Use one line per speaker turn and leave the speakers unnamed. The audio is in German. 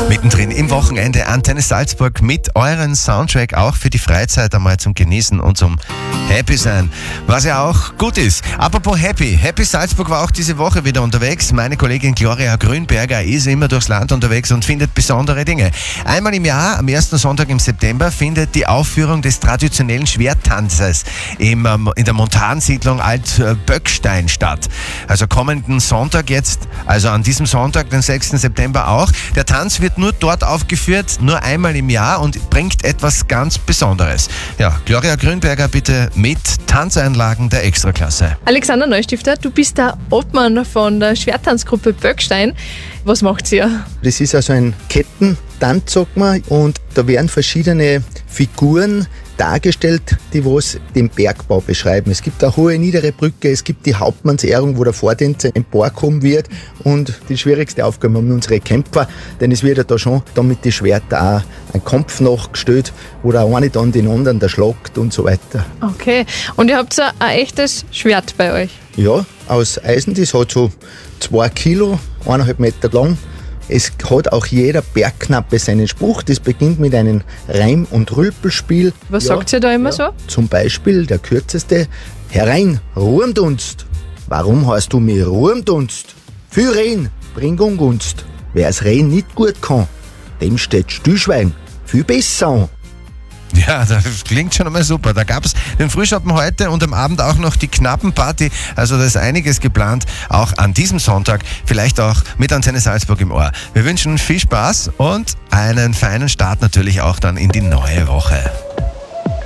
Mittendrin im Wochenende Antenne Salzburg mit euren Soundtrack auch für die Freizeit einmal zum Genießen und zum Happy sein, was ja auch gut ist. Apropos Happy Salzburg war auch diese Woche wieder unterwegs. Meine Kollegin Gloria Grünberger ist immer durchs Land unterwegs und findet besondere Dinge. Einmal im Jahr, am ersten Sonntag im September, findet die Aufführung des traditionellen Schwerttanzes in der Montansiedlung Altböckstein statt. Also kommenden Sonntag jetzt, also an diesem Sonntag, den 6. September auch. Der Tanz wird nur dort aufgeführt, nur einmal im Jahr und bringt etwas ganz Besonderes. Ja, Gloria Grünberger bitte mit Tanzeinlagen der Extraklasse.
Alexander Neustifter, du bist der Obmann von der Schwerttanzgruppe Böckstein. Was macht ihr?
Das ist also ein Kettentanz, sagt man, und da werden verschiedene Figuren dargestellt, die was den Bergbau beschreiben. Es gibt eine hohe, niedere Brücke, es gibt die Hauptmannsehrung, wo der Vortänzer emporkommen wird, und die schwierigste Aufgabe haben unsere Kämpfer, denn es wird ja da schon mit den Schwertern auch ein Kampf nachgestellt, wo der eine dann den anderen da schlagt und so weiter.
Okay, und ihr habt so ein echtes Schwert bei euch?
Ja, aus Eisen, das hat so 2 Kilo, 1,5 Meter lang. Es hat auch jeder Bergknappe seinen Spruch. Das beginnt mit einem Reim- und Rülpelspiel.
Was sagt ihr da immer so?
Zum Beispiel der kürzeste: Herein, Ruhmdunst. Warum heißt du mir Ruhmdunst? Viel Rehen bringt Ungunst. Wer es Rehen nicht gut kann, dem steht Stillschwein viel besser an.
Ja, das klingt schon einmal super. Da gab es den Frühschoppen heute und am Abend auch noch die Knappenparty. Also da ist einiges geplant, auch an diesem Sonntag. Vielleicht auch mit Antenne Salzburg im Ohr. Wir wünschen viel Spaß und einen feinen Start natürlich auch dann in die neue Woche.